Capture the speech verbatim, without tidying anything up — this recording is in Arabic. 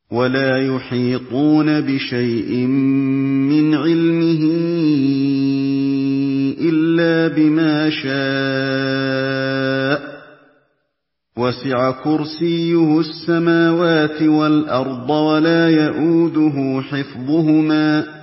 وَلَا يُحِيطُونَ بِشَيْءٍ مِّنْ عِلْمِهِ إِلَّا بِمَا شَاءَ ۚ وَسِعَ كُرْسِيُّهُ السَّمَاوَاتِ وَالْأَرْضَ وَلَا يَئُودُهُ حِفْظُهُمَا ۚ